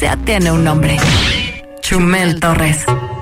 ya tiene un nombre. Chumel Torres.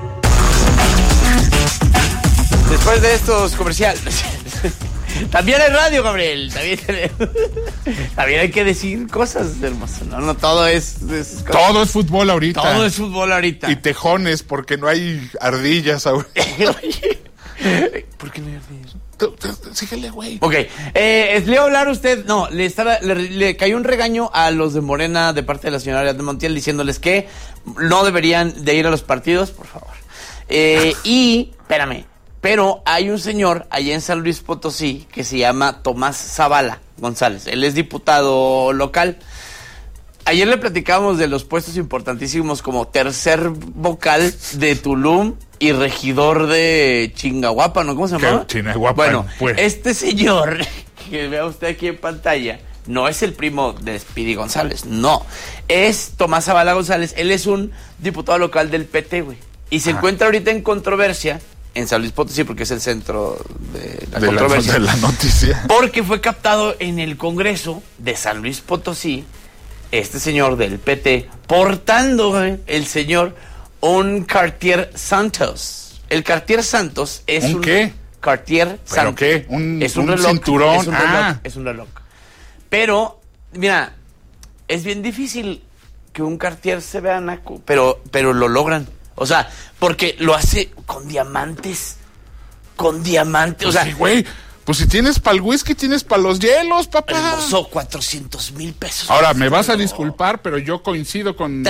Después de estos comerciales, también hay radio, Gabriel. También hay que decir cosas, hermoso. No todo es todo es fútbol ahorita. Todo es fútbol ahorita. Y tejones, porque no hay ardillas ahorita. ¿Por qué no hay ardillas? Síguele, güey. Ok, le voy a hablar a usted. No, le cayó un regaño a los de Morena de parte de la señora Ariadna Montiel diciéndoles que no deberían de ir a los partidos, por favor. Y, espérame, pero hay un señor allá en San Luis Potosí que se llama Tomás Zavala González. Él es diputado local. Ayer le platicábamos de los puestos importantísimos como tercer vocal de Tulum y regidor de Chingahuapan, ¿no? ¿Cómo se llama? Chingahuapan. Bueno, pues. Este señor que vea usted aquí en pantalla no es el primo de Speedy González, no. Es Tomás Zavala González. Él es un diputado local del PT, güey. Y se encuentra ahorita en controversia en San Luis Potosí, porque es el centro de la controversia. De la noticia. Porque fue captado en el Congreso de San Luis Potosí, este señor del PT, portando, el señor, un Cartier Santos. El Cartier Santos es ¿Un qué? Cartier Santos. ¿Qué? Es un reloj. Cinturón. Es un reloj. Pero, mira, es bien difícil que un Cartier se vea naco, pero lo logran. O sea, porque lo hace con diamantes. Con diamantes. Pues o sea, sí, güey. Pues si tienes para el whisky, tienes para los hielos, papá. Hermoso, 400,000 pesos. Ahora, me vas a disculpar, pero yo coincido con...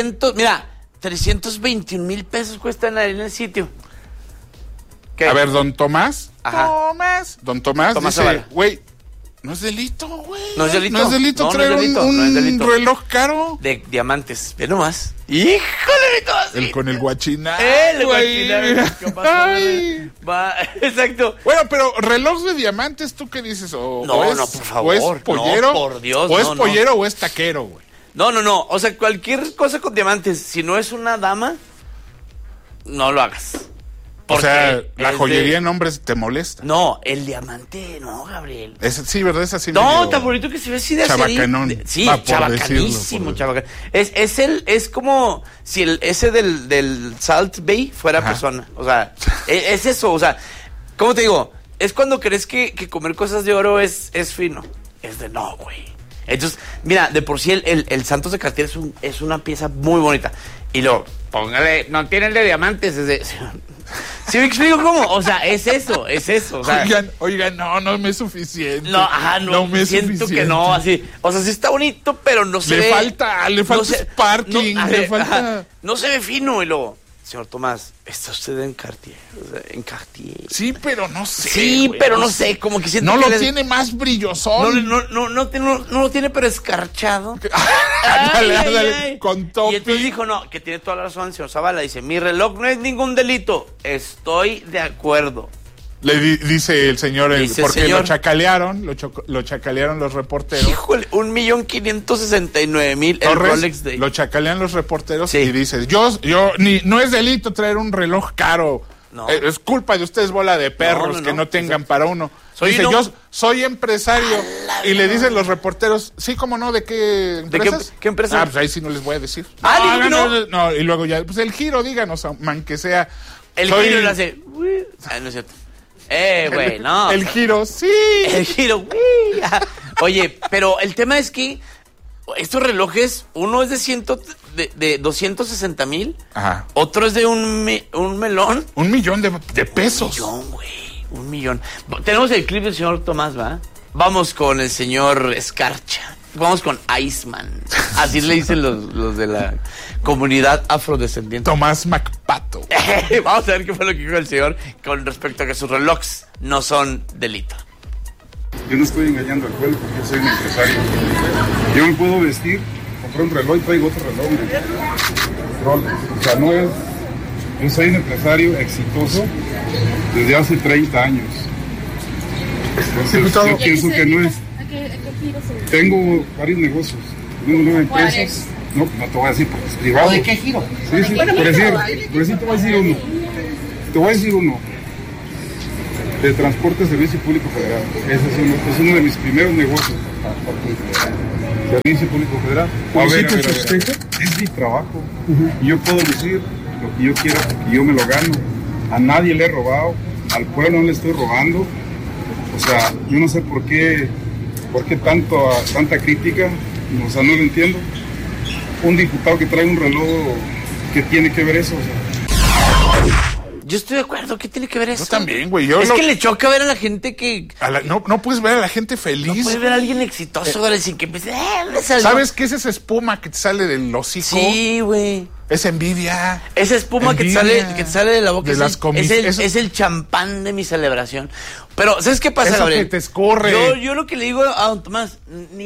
321,000 pesos cuestan ahí en el sitio. ¿Qué? A ver, don Tomás. Ajá. Don Tomás dice, Zavala. güey, no es delito, güey. No es delito. No es delito No, traer no es delito, un no es delito. reloj caro. De diamantes. Ve nomás. ¡Híjole, mi Tomás! El con el guachinar. El güey. guachinar. ¿Qué pasó, Ay. Va, exacto. Bueno, pero reloj de diamantes, ¿tú qué dices? No, por ¿O favor. es pollero? No, por Dios, ¿O es no. pollero o es taquero, güey? No. O sea, cualquier cosa con diamantes, si no es una dama, no lo hagas. O sea, la es joyería en hombres te molesta. No, el diamante, no, Gabriel. Sí, ¿verdad? Es así. No, medio tan bonito que se ve así de chabacanón. Sí, Va, por chabacanísimo, decirlo, chabacán. Es como si ese del Salt Bay fuera persona. O sea, es eso, o sea, ¿cómo te digo? Es cuando crees que comer cosas de oro es fino. Es de no, güey. Entonces, mira, de por sí el Santos de Cartier es una pieza muy bonita. Y luego, póngale, no tiene el de diamantes, es de... ¿Sí me explico cómo? O sea, es eso. O sea, Oigan, no me es suficiente. No me siento suficiente. Que no, así. O sea, sí está bonito, pero no se ve. Le falta sparkling, le falta. No se ve fino, y luego, señor Tomás, está usted en Cartier. O sea, en Cartier. Sí, pero no sé. Sí, güey, pero no sé, como que siento no que lo tiene más brillosón. No lo tiene, pero escarchado. Ándale, con topping. Y entonces dijo, no, que tiene toda la razón, señor Zavala. Dice, mi reloj no es ningún delito. Estoy de acuerdo. Dice el señor, porque señor, lo chacalearon los reporteros. Híjole, 1,569,000 el Rolex de... Lo chacalean los reporteros, sí. Y dices, no es delito traer un reloj caro. No. Es culpa de ustedes, bola de perros, que no tengan para uno. Yo soy empresario. Y le dicen los reporteros, sí, cómo no, ¿de qué empresas? ¿De qué empresa? Pues ahí sí no les voy a decir. No. Y luego ya, pues el giro, díganos, man, que sea. El giro lo hace. No es cierto. Güey, no. El giro, sí. El giro, Oye, pero el tema es que estos relojes, uno es de 260,000. Ajá. Otro es de un melón. 1,000,000 de pesos. 1,000,000, güey. 1,000,000. Tenemos el clip del señor Tomás, ¿va? Vamos con el señor Escarcha. Vamos con Iceman. Así le dicen los de la comunidad afrodescendiente. Tomás McPato. Vamos a ver qué fue lo que dijo el señor con respecto a que sus relojes no son delito. Yo no estoy engañando al pueblo porque yo soy un empresario. Yo me puedo vestir, comprar un reloj y traigo otro reloj. Rolex. O sea, no es... Yo soy un empresario exitoso desde hace 30 años. Entonces, yo pienso que no es... Tengo varios negocios. Tengo 9 empresas. No te voy a decir porque es privado. ¿O de qué giro? Sí, por decir te voy a decir uno. Te voy a decir uno. De Transporte Servicio Público Federal. Ese es uno de mis primeros negocios. Servicio Público Federal. Es mi trabajo. Y yo puedo decir lo que yo quiera porque yo me lo gano. A nadie le he robado, al pueblo no le estoy robando. O sea, yo no sé por qué tanta crítica. O sea, no lo entiendo. Un diputado que trae un reloj, ¿qué tiene que ver eso? O sea, yo estoy de acuerdo, ¿qué tiene que ver eso? Yo también, güey. Que le choca ver a la gente que... No puedes ver a la gente feliz. No puedes ver a alguien exitoso, güey, sin que empiece... ¿Sabes qué es esa espuma que te sale del hocico? Sí, güey. Es envidia. Esa espuma que te sale de la boca. Es el champán de mi celebración. Pero, ¿sabes qué pasa, eso Gabriel? Que te escorre. Yo lo que le digo a don Tomás,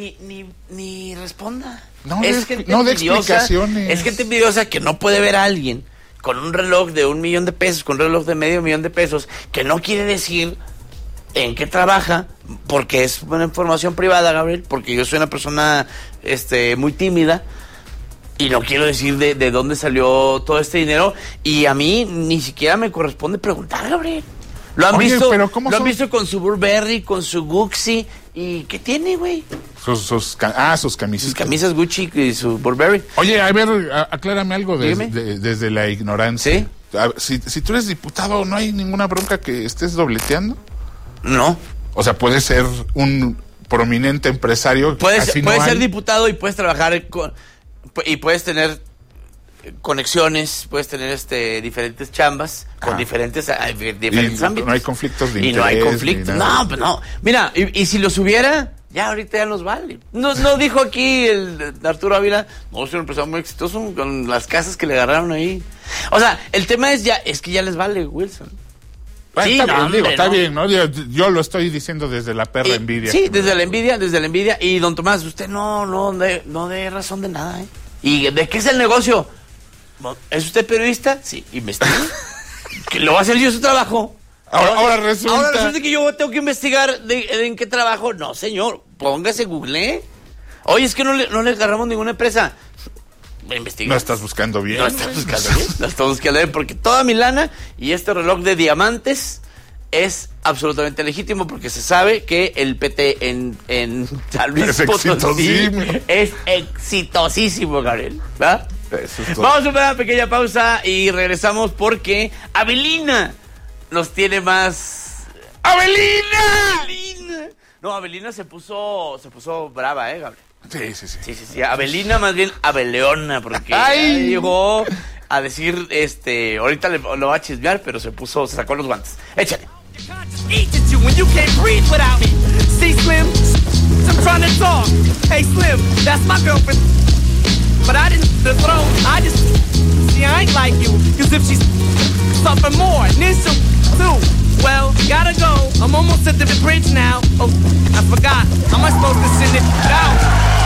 ni responda. No de explicaciones. Es gente envidiosa que no puede ver a alguien con un reloj de $1,000,000, con un reloj de $500,000, que no quiere decir en qué trabaja, porque es una información privada, Gabriel, porque yo soy una persona muy tímida y no quiero decir de dónde salió todo este dinero, y a mí ni siquiera me corresponde preguntar, Gabriel. Lo han visto con su Burberry, con su Gucci, ¿y qué tiene, güey? Sus camisas. Sus camisas Gucci y su Burberry. Oye, a ver, aclárame algo desde la ignorancia. ¿Sí? Si tú eres diputado, ¿no hay ninguna bronca que estés dobleteando? No. O sea, puedes ser un prominente empresario. Puedes ser diputado y puedes trabajar y puedes tener conexiones, puedes tener diferentes chambas con diferentes ámbitos. No hay conflictos de interés. Y no hay conflictos. No, pues no. Mira, y si los hubiera, ya ahorita ya nos vale. No dijo aquí el Arturo Ávila, no, es un empresario muy exitoso con las casas que le agarraron ahí. O sea, el tema es que ya les vale, Wilson. Bueno, sí, está bien, ¿no? Yo lo estoy diciendo desde la perra envidia. Sí, desde la envidia. Y don Tomás, usted no dé razón de nada, ¿eh? ¿Y de qué es el negocio? ¿Es usted periodista? Sí, investiga. ¿Que lo va a hacer yo su trabajo? Ahora resulta que yo tengo que investigar en qué trabajo. No, señor, póngase Google. Oye, es que no le agarramos ninguna empresa. Investiga. No estás buscando bien. No estás buscando bien, porque toda mi lana y este reloj de diamantes es absolutamente legítimo, porque se sabe que el PT en San Luis Potosí es exitosísimo, Gabriel, ¿verdad? Vamos a una pequeña pausa y regresamos porque Avelina nos tiene más. ¡Avelina! No, Avelina se puso brava, Gabriel. Sí. Avelina, más bien Abeleona, porque llegó a decir, ahorita lo va a chismear, pero se sacó los guantes. Échale. But I didn't throw. I ain't like you. Cause if she's something more, and then some too. Well, gotta go. I'm almost at the bridge now. Oh, I forgot. How am I supposed to send it down?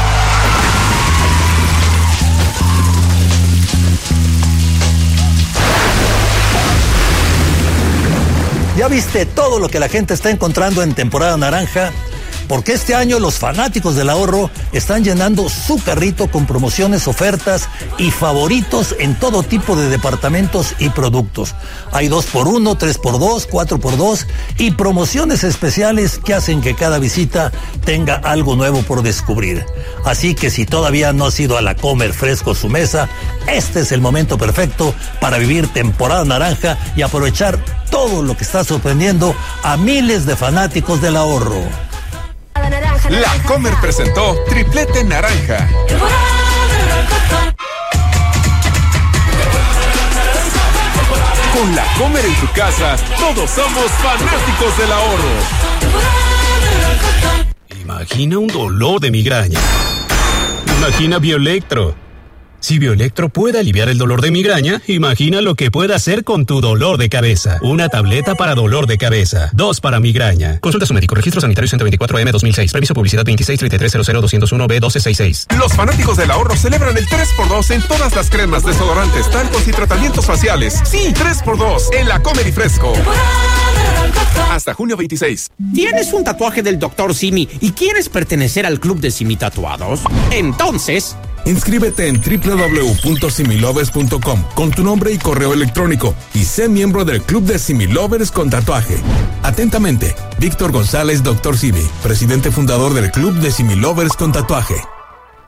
¿Ya viste todo lo que la gente está encontrando en temporada naranja? Porque este año los fanáticos del ahorro están llenando su carrito con promociones, ofertas y favoritos en todo tipo de departamentos y productos. Hay 2x1, 3x2, 4x2 y promociones especiales que hacen que cada visita tenga algo nuevo por descubrir. Así que si todavía no has ido a la Comer Fresco su mesa, este es el momento perfecto para vivir temporada naranja y aprovechar todo lo que está sorprendiendo a miles de fanáticos del ahorro. La Comer presentó Triplete Naranja. Con La Comer en tu casa, todos somos fanáticos del ahorro. Imagina un dolor de migraña. Imagina Bioelectro. Si Bioelectro puede aliviar el dolor de migraña, imagina lo que puede hacer con tu dolor de cabeza. Una tableta para dolor de cabeza. 2 para migraña. Consulta a su médico. Registro sanitario 124M 2006. Previso publicidad 2633000201B1266. Los fanáticos del ahorro celebran el 3x2 en todas las cremas, desodorantes, talcos y tratamientos faciales. Sí, 3x2 en La Comer y Fresco. Hasta junio 26. ¿Tienes un tatuaje del Dr. Simi y quieres pertenecer al club de Simi Tatuados? Entonces, inscríbete en www.similovers.com con tu nombre y correo electrónico y sé miembro del club de Similovers con tatuaje. Atentamente, Víctor González, Dr. Simi, presidente fundador del club de Similovers con tatuaje.